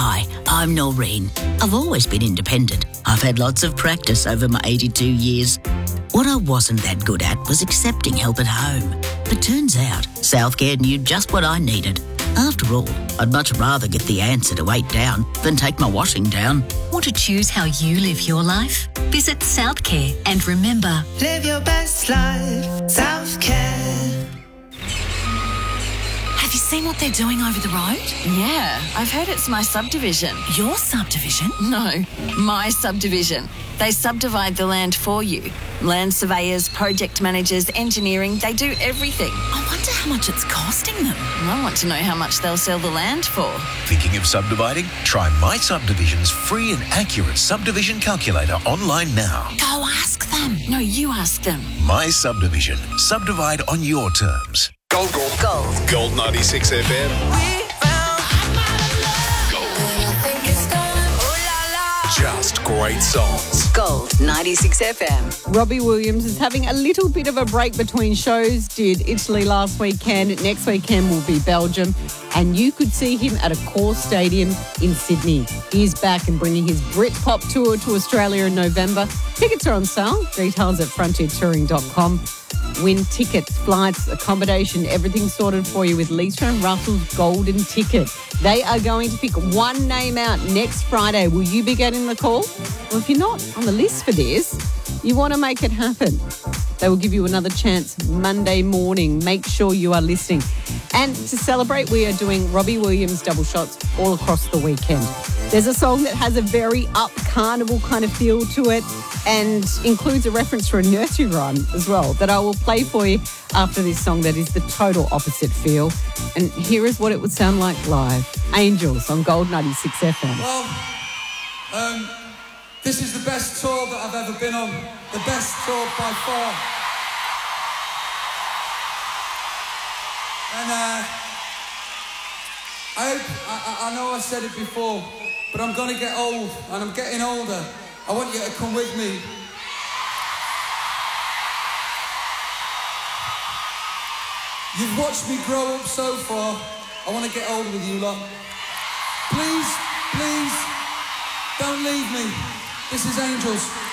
Hi, I'm Noreen. I've always been independent. I've had lots of practice over my 82 years. What I wasn't that good at was accepting help at home. But turns out, Southcare knew just what I needed. After all, I'd much rather get the answer to 8 down than take my washing down. Want to choose how you live your life? Visit Southcare and remember, live your best life, Southcare. Have you seen what they're doing over the road? Yeah, I've heard it's my subdivision. Your subdivision? No, my subdivision. They subdivide the land for you. Land surveyors, project managers, engineering, they do everything. I wonder how much it's costing them. I want to know how much they'll sell the land for. Thinking of subdividing? Try My Subdivision's free and accurate subdivision calculator online now. Go ask them. No, you ask them. My Subdivision. Subdivide on your terms. Gold. Gold 96 FM. Just great songs. Gold 96 FM. Robbie Williams is having a little bit of a break between shows. Did Italy last weekend. Next weekend will be Belgium. And you could see him at Accor Stadium in Sydney. He's back and bringing his Britpop tour to Australia in November. Tickets are on sale. Details at frontiertouring.com. Win tickets, flights, accommodation, everything sorted for you with Lisa and Russell's Golden Ticket. They are going to pick one name out next Friday. Will you be getting the call? Well, if you're not on the list for this, you want to make it happen. They will give you another chance Monday morning. Make sure you are listening. And to celebrate, we are doing Robbie Williams double shots all across the weekend. There's a song that has a very up carnival kind of feel to it and includes a reference to a nursery rhyme as well that I will play for you after this song that is the total opposite feel. And here is what it would sound like live. Angels on Gold 96 FM. Well, this is the best tour that I've ever been on. The best tour by far. And I know I said it before, but I'm going to get old, and I'm getting older. I want you to come with me. You've watched me grow up so far. I want to get old with you lot. Please, don't leave me. This is Angels.